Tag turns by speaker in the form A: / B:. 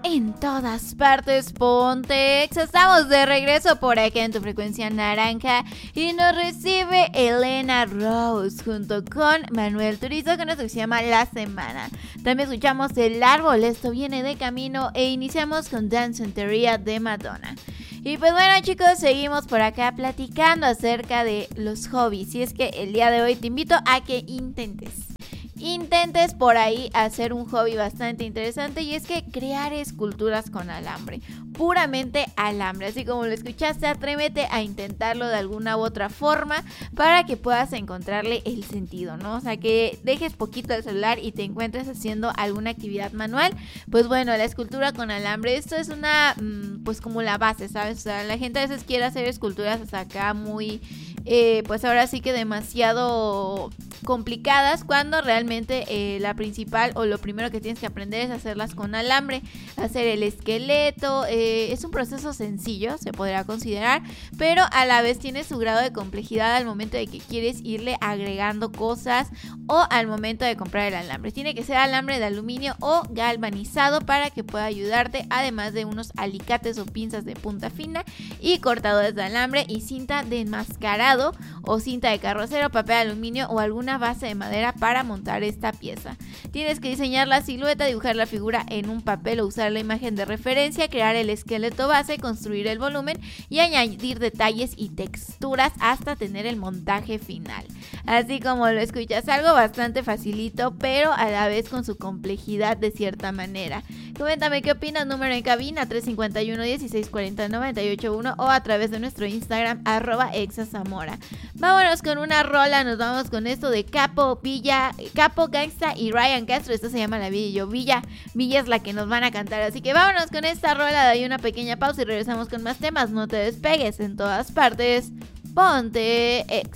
A: En todas partes, Pontex. Estamos de regreso por aquí en tu frecuencia naranja y nos recibe Elena Rose junto con Manuel Turizo con esto que se llama La Semana. También escuchamos El Árbol, esto viene de camino e iniciamos con Dance Santería de Madonna. Y pues bueno, chicos, seguimos por acá platicando acerca de los hobbies. Y es que el día de hoy te invito a que intentes por ahí hacer un hobby bastante interesante, y es que crear esculturas con alambre, puramente alambre. Así como lo escuchaste, atrévete a intentarlo de alguna u otra forma para que puedas encontrarle el sentido, ¿no? O sea, que dejes poquito el celular y te encuentres haciendo alguna actividad manual. Pues bueno, la escultura con alambre, esto es una, pues como la base, ¿sabes? O sea, la gente a veces quiere hacer esculturas hasta acá muy, pues ahora sí que demasiado complicadas, cuando realmente la principal o lo primero que tienes que aprender es hacerlas con alambre. Hacer el esqueleto es un proceso sencillo, se podría considerar, pero a la vez tiene su grado de complejidad al momento de que quieres irle agregando cosas o al momento de comprar el alambre. Tiene que ser alambre de aluminio o galvanizado para que pueda ayudarte, además de unos alicates o pinzas de punta fina y cortadores de alambre y cinta de enmascarado o cinta de carrocero, papel de aluminio o alguna base de madera para montar esta pieza. Tienes que diseñar la silueta, dibujar la figura en un papel o usar la imagen de referencia, crear el esqueleto base, construir el volumen y añadir detalles y texturas hasta tener el montaje final. Así como lo escuchas, algo bastante facilito, pero a la vez con su complejidad de cierta manera. Coméntame qué opinas, número en cabina 351-1640-981 o a través de nuestro Instagram @exazamora. Vámonos con una rola, nos vamos con esto de Capo, Gangsta y Ryan Castro. Esto se llama La Villa y yo. Villa es la que nos van a cantar, así que vámonos con esta rola, de ahí una pequeña pausa y regresamos con más temas. No te despegues, en todas partes, ponte Ex.